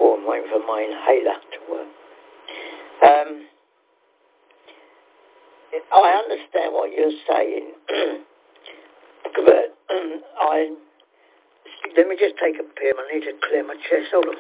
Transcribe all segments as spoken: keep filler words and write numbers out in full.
I'm waiting for my inhaler to work. Um, I understand what you're saying, but um, I let me just take a pill. I need to clear my chest. Hold on.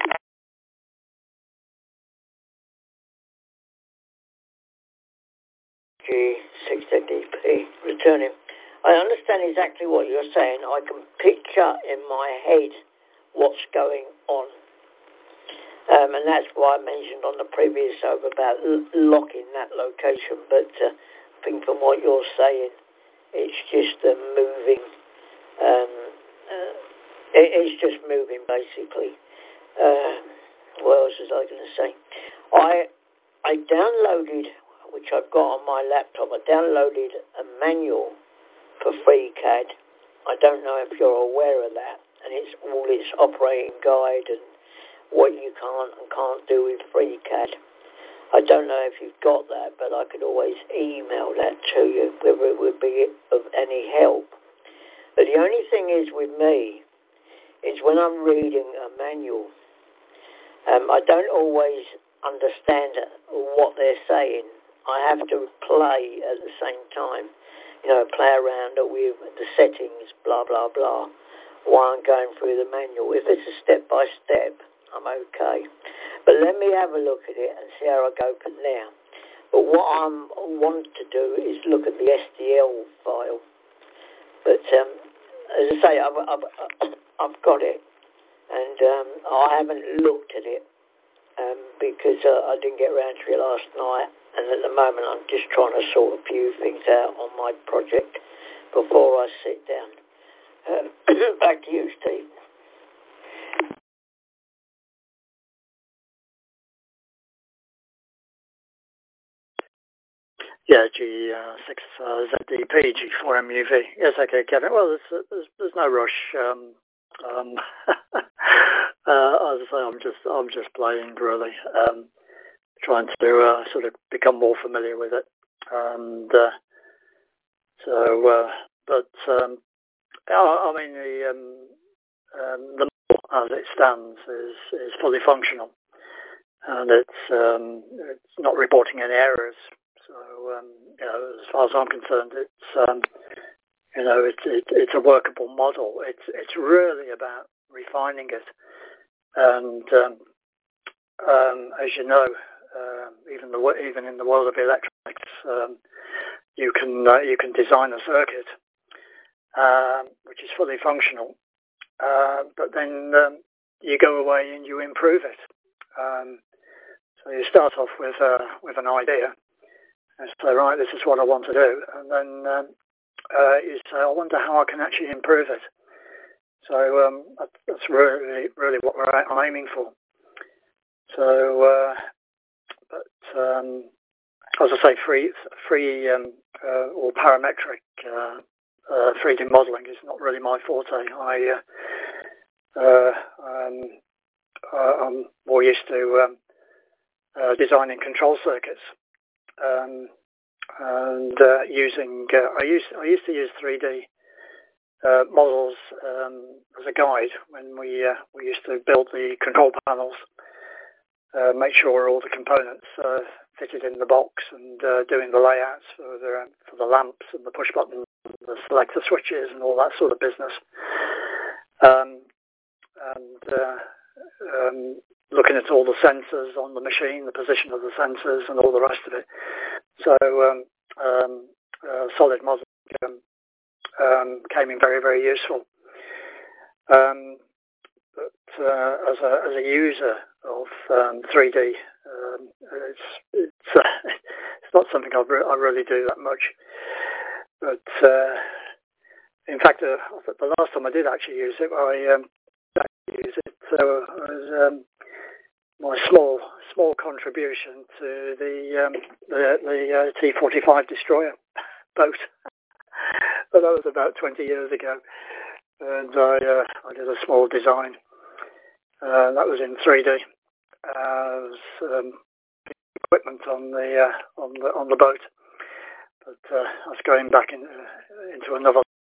G sixty D P returning. I understand exactly what you're saying. I can picture in my head what's going on. Um, and that's why I mentioned on the previous show about l- locking that location. But uh, I think from what you're saying, it's just uh, moving. Um, uh, it, it's just moving, basically. Uh, what else was I going to say? I I downloaded, which I've got on my laptop, I downloaded a manual for FreeCAD. I don't know if you're aware of that. And it's all its operating guide and what you can't and can't do with FreeCAD. I don't know if you've got that, but I could always email that to you, whether it would be of any help. But the only thing is with me, is when I'm reading a manual, um, I don't always understand what they're saying. I have to play at the same time, you know, play around with the settings, blah, blah, blah, while I'm going through the manual. If it's a step-by-step, I'm okay. But let me have a look at it and see how I go from there. But what I want to do is look at the S D L file. But um, as I say, I've, I've, I've got it. And um, I haven't looked at it um, because uh, I didn't get around to it last night. And at the moment, I'm just trying to sort a few things out on my project before I sit down. Um, back to you, Steve. Yeah, G six Z D P, G four M U V. Yes, okay, Kevin. Well, there's there's, there's no rush. Um, um, uh, as I say, I'm just I'm just playing really, um, trying to uh, sort of become more familiar with it. And uh, so, uh, but um, I, I mean, the um, um, the model as it stands is is fully functional, and it's um, it's not reporting any errors. So, um, you know, as far as I'm concerned, it's um, you know, it's it, it's a workable model. It's it's really about refining it, and um, um, as you know, uh, even the even in the world of electronics, um, you can uh, you can design a circuit um, which is fully functional, uh, but then um, you go away and you improve it. Um, so you start off with uh, with an idea. And say, right, this is what I want to do. And then um, uh, you say, I wonder how I can actually improve it. So um, that's really, really what we're I'm aiming for. So, uh, but um, as I say, free, free um, uh, or parametric uh, uh, three D modeling is not really my forte. I, uh, uh, um, uh, I'm more used to um, uh, designing control circuits. Um, and uh, using, uh, I used I used to use three D uh, models um, as a guide when we uh, we used to build the control panels, uh, make sure all the components uh, fitted in the box, and uh, doing the layouts for the for the lamps and the push button, the selector switches, and all that sort of business. Um, and uh, um, looking at all the sensors on the machine, the position of the sensors, and all the rest of it. So um, um, uh, solid modeling um, um, came in very, very useful. Um, but uh, as a as a user of um, three D, um, it's it's, uh, it's not something I, re- I really do that much. But uh, in fact, uh, the last time I did actually use it, I um, use it. So it was um, my small small contribution to the um, the, the uh, T forty-five destroyer boat. But that was about twenty years ago, and I uh, I did a small design. Uh, that was in three D. Uh, it was um, equipment on the uh, on the on the boat, but uh, I was going back in, uh, into another